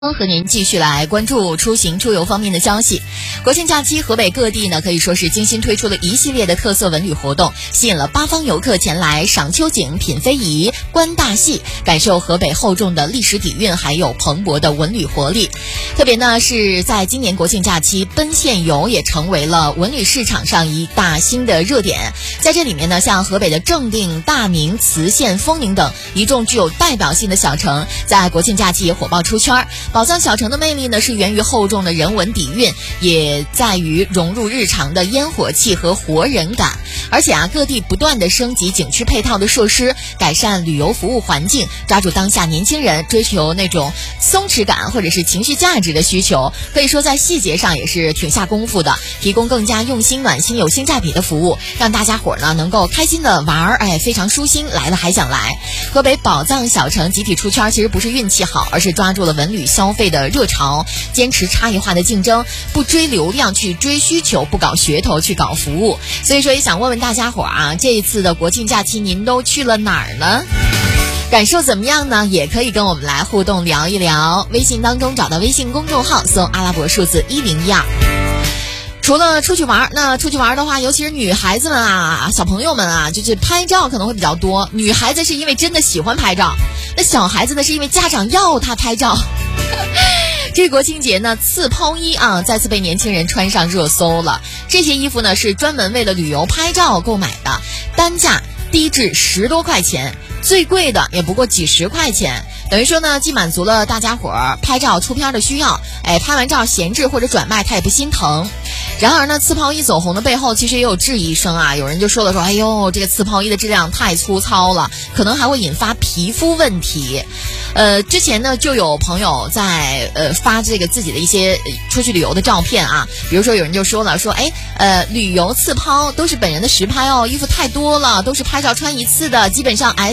和您继续来关注出行出游方面的消息。国庆假期，河北各地呢可以说是精心推出了一系列的特色文旅活动，吸引了八方游客前来赏秋景、品非遗、观大戏，感受河北厚重的历史底蕴，还有蓬勃的文旅活力。特别呢是在今年国庆假期，奔现游也成为了文旅市场上一大新的热点。在这里面呢，像河北的正定、大名、磁县、丰宁等一众具有代表性的小城，在国庆假期也火爆出圈。宝藏小城的魅力呢，是源于厚重的人文底蕴，也在于融入日常的烟火气和活人感。而且各地不断的升级景区配套的设施，改善旅游服务环境，抓住当下年轻人追求那种松弛感或者是情绪价值的需求，可以说在细节上也是挺下功夫的，提供更加用心、暖心、有性价比的服务，让大家伙呢能够开心的玩，非常舒心，来了还想来。河北宝藏小城集体出圈，其实不是运气好，而是抓住了文旅消费的热潮，坚持差异化的竞争，不追流量去追需求，不搞噱头去搞服务。所以说也想问问大家伙这一次的国庆假期您都去了哪儿呢？感受怎么样呢？也可以跟我们来互动聊一聊。微信当中找到微信公众号，搜阿拉伯数字1012。除了出去玩，那出去玩的话，尤其是女孩子们小朋友们就是拍照可能会比较多。女孩子是因为真的喜欢拍照，那小孩子呢是因为家长要她拍照。这国庆节呢，刺抛衣再次被年轻人穿上热搜了。这些衣服呢是专门为了旅游拍照购买的，单价低至10多块钱，最贵的也不过几十块钱。等于说呢，既满足了大家伙儿拍照出片的需要，拍完照闲置或者转卖，他也不心疼。然而呢，刺抛衣走红的背后其实也有质疑声有人就说了哎呦，这个刺抛衣的质量太粗糙了，可能还会引发皮肤问题。之前呢就有朋友在发这个自己的一些出去旅游的照片比如说有人就说了旅游刺抛都是本人的实拍衣服太多了，都是拍照穿一次的，基本上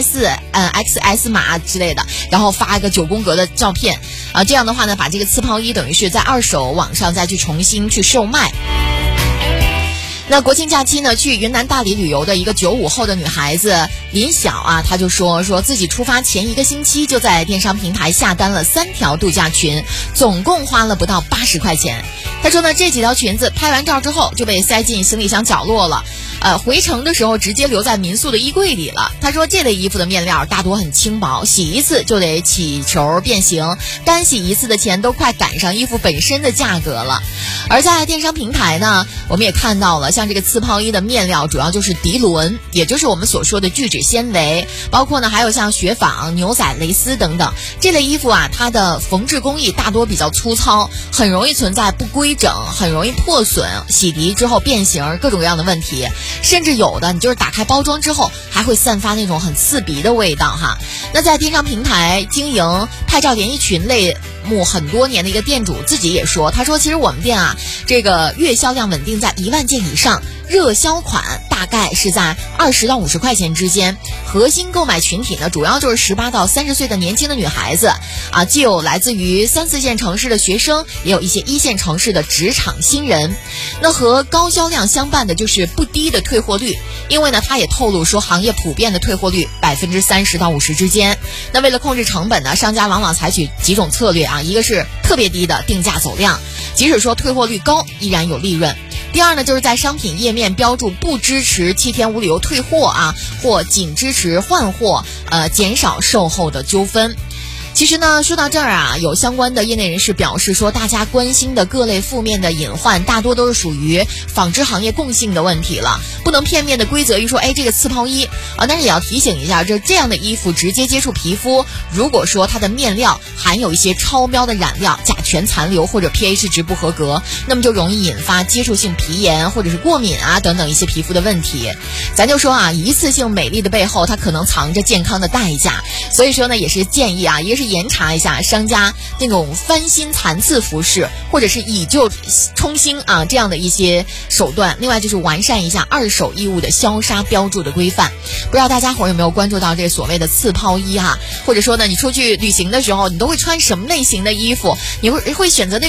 XS 码之类的，然后发一个9宫格的照片这样的话呢，把这个刺抛衣等于是在二手网上再去重新去售卖。那国庆假期呢，去云南大理旅游的一个95后的女孩子林晓她就说自己出发前1个星期就在电商平台下单了3条度假裙，总共花了不到80块钱。她说呢，这几条裙子拍完照之后就被塞进行李箱角落了，回程的时候直接留在民宿的衣柜里了。她说这类衣服的面料大多很轻薄，洗一次就得起球变形，干洗一次的钱都快赶上衣服本身的价格了。而在电商平台呢，我们也看到了像这个刺抛衣的面料主要就是涤纶，也就是我们所说的聚酯纤维，包括呢还有像雪纺、牛仔蕾丝等等。这类衣服它的缝制工艺大多比较粗糙，很容易存在不规整，很容易破损，洗涤之后变形，各种各样的问题。甚至有的你就是打开包装之后还会散发那种很刺鼻的味道那在电商平台经营拍照连衣裙类目很多年的一个店主自己也说，他说其实我们店这个月销量稳定在1万件以上，热销款大概是在20到50块钱之间。核心购买群体呢，主要就是18到30岁的年轻的女孩子既有来自于3、4线城市的学生，也有一些1线城市的职场新人。那和高销量相伴的就是不低的退货率，因为呢他也透露说行业普遍的退货率30%到50%之间。那为了控制成本呢，商家往往采取几种策略一个是特别低的定价走量，即使说退货率高依然有利润。第二呢，就是在商品页面标注不支持7天无理由退货或仅支持换货，减少售后的纠纷。其实呢，说到这儿有相关的业内人士表示说，大家关心的各类负面的隐患大多都是属于纺织行业共性的问题了，不能片面的归责于说这个刺抛衣但是也要提醒一下，这样的衣服直接接触皮肤，如果说它的面料含有一些超标的染料、甲醛残留或者 pH 值不合格，那么就容易引发接触性皮炎或者是过敏等等一些皮肤的问题。咱就说一次性美丽的背后它可能藏着健康的代价，所以说呢也是建议也是严查一下商家那种翻新残次服饰或者是以旧冲新这样的一些手段。另外就是完善一下二手衣物的消杀标注的规范。不知道大家伙有没有关注到这所谓的刺抛衣或者说呢你出去旅行的时候你都会穿什么类型的衣服？你会选择那种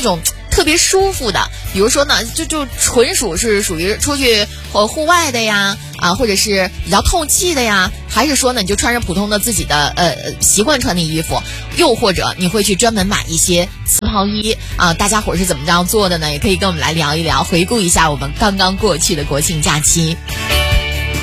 特别舒服的，比如说呢，就纯属是属于出去户外的呀，或者是比较透气的呀，还是说呢，你就穿着普通的自己的习惯穿的衣服，又或者你会去专门买一些刺袍衣大家伙是怎么这样做的呢？也可以跟我们来聊一聊，回顾一下我们刚刚过去的国庆假期。